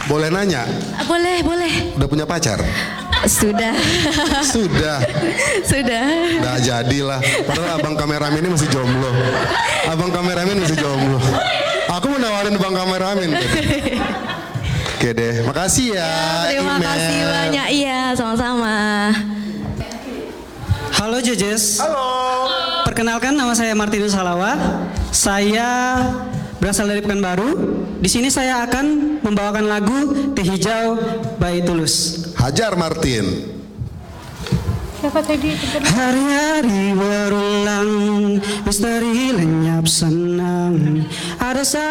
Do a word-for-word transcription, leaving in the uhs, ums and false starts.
Boleh nanya? Boleh, boleh. Udah punya pacar? Sudah. Sudah. Sudah. Nggak jadilah. Padahal abang kameramen ini masih jomblo. Abang kameramen masih jomblo. Aku mau nawarin bang kameramen. Oke deh, makasih ya. Terima Imer. kasih banyak. Iya, sama-sama. Halo Jejes. Halo. Perkenalkan, nama saya Martinus Halawa. Saya berasal dari Pekanbaru. Di sini saya akan membawakan lagu Teh Hijau by Tulus. Hajar Martin. Siapa tadi? Hari-hari berulang, misteri lenyap senang. Ada